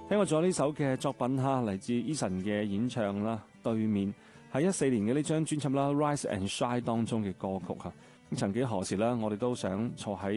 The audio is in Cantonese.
聽過咗呢首嘅作品哈，嚟自 Eason 嘅演唱啦，對面係14年嘅呢張專輯啦《Rise and Shine》當中嘅歌曲哈。咁曾幾何時啦，我哋都想坐喺